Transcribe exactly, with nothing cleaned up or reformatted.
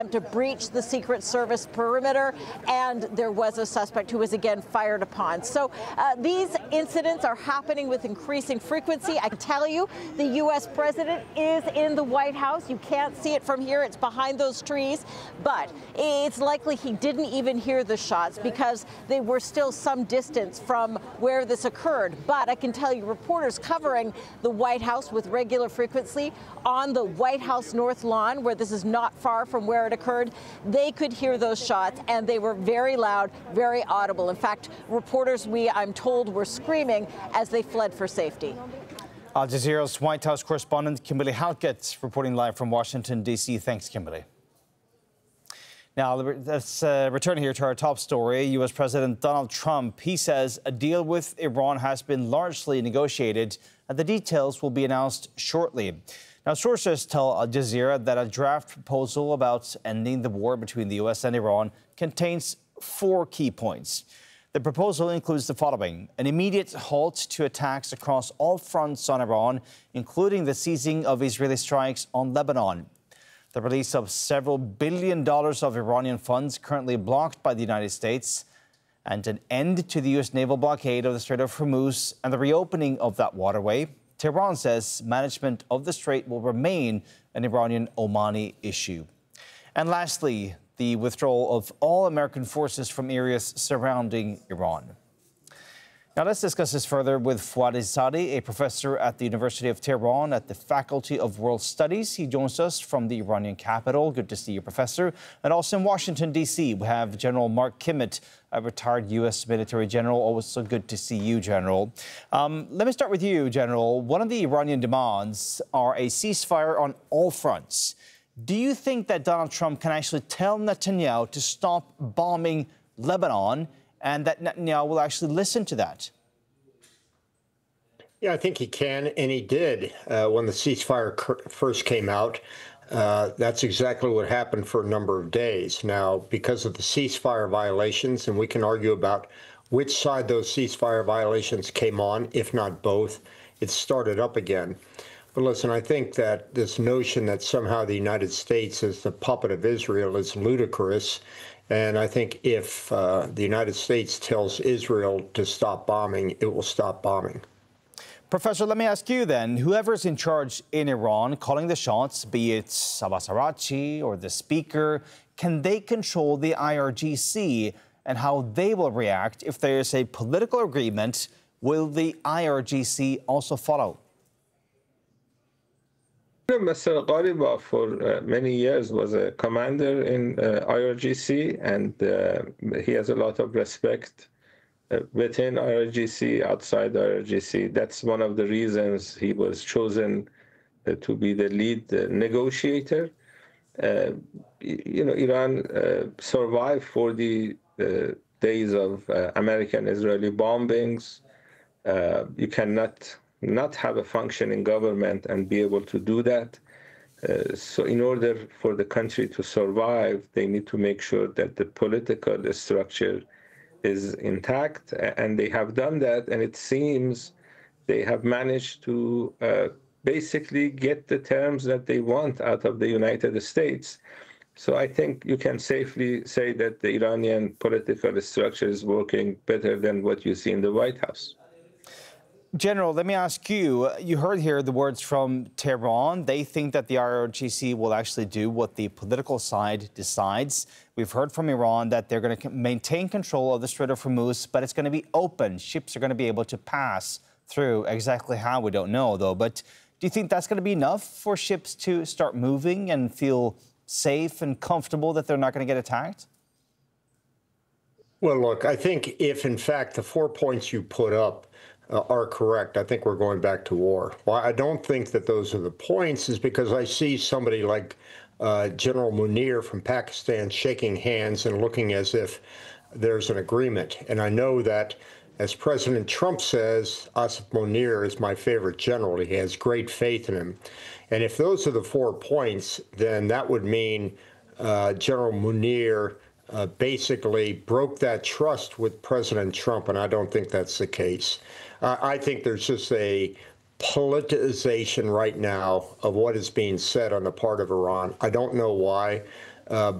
to breach the Secret Service perimeter, and there was a suspect who was again fired upon. So uh, these incidents are happening with increasing frequency. I can tell you the U S president is in the White House. You can't see it from here. It's behind those trees. But it's likely he didn't even hear the shots because they were still some distance from where this occurred. But I can tell you reporters covering the White House with regular frequency on the White House North Lawn, where this is not far from where it occurred, they could hear those shots, and they were very loud, very audible. In fact, reporters, we, I'm told, were screaming as they fled for safety. Al Jazeera's White House correspondent Kimberly Halkett reporting live from Washington, D C Thanks, Kimberly. Now, let's uh, return here to our top story. U S President Donald Trump, he says a deal with Iran has been largely negotiated, and the details will be announced shortly. Now, sources tell Al Jazeera that a draft proposal about ending the war between the U S and Iran contains four key points. The proposal includes the following: an immediate halt to attacks across all fronts on Iran, including the ceasing of Israeli strikes on Lebanon, the release of several billion dollars of Iranian funds currently blocked by the United States, and an end to the U S naval blockade of the Strait of Hormuz and the reopening of that waterway. Tehran says management of the strait will remain an Iranian-Omani issue. And lastly, the withdrawal of all American forces from areas surrounding Iran. Now, let's discuss this further with Fouad Izzadi, a professor at the University of Tehran at the Faculty of World Studies. He joins us from the Iranian capital. Good to see you, Professor. And also in Washington, D C, we have General Mark Kimmitt, a retired U S military general. Always so good to see you, General. Um, let me start with you, General. One of the Iranian demands are a ceasefire on all fronts. Do you think that Donald Trump can actually tell Netanyahu to stop bombing Lebanon, and that Netanyahu will actually listen to that? Yeah, I think he can, and he did uh, when the ceasefire first came out. Uh, that's exactly what happened for a number of days. Now, because of the ceasefire violations, and we can argue about which side those ceasefire violations came on, if not both, it started up again. But listen, I think that this notion that somehow the United States is the puppet of Israel is ludicrous. And I think if uh, the United States tells Israel to stop bombing, it will stop bombing. Professor, let me ask you then, whoever's in charge in Iran calling the shots, be it Abbas Araghchi or the speaker, can they control the I R G C and how they will react if there is a political agreement? Will the I R G C also follow? Mister Ghalibaf for uh, many years was a commander in uh, I R G C, and uh, he has a lot of respect uh, within I R G C, outside I R G C. That's one of the reasons he was chosen uh, to be the lead uh, negotiator. Uh, you know, Iran uh, survived forty uh, days of uh, American-Israeli bombings. Uh, you cannot not have a functioning government and be able to do that. Uh, so in order for the country to survive, they need to make sure that the political structure is intact, and they have done that, and it seems they have managed to uh, basically get the terms that they want out of the United States. So I think you can safely say that the Iranian political structure is working better than what you see in the White House. General, let me ask you, you heard here the words from Tehran. They think that the I R G C will actually do what the political side decides. We've heard from Iran that they're going to maintain control of the Strait of Hormuz, but it's going to be open. Ships are going to be able to pass through. Exactly how, we don't know, though. But do you think that's going to be enough for ships to start moving and feel safe and comfortable that they're not going to get attacked? Well, look, I think if, in fact, the four points you put up Uh, are correct, I think we're going back to war. Well, I don't think that those are the points, is because I see somebody like uh, General Munir from Pakistan shaking hands and looking as if there's an agreement. And I know that, as President Trump says, Asif Munir is my favorite general. He has great faith in him. And if those are the four points, then that would mean uh, General Munir uh, basically broke that trust with President Trump, and I don't think that's the case. Uh, I think there's just a politicization right now of what is being said on the part of Iran. I don't know why. uh,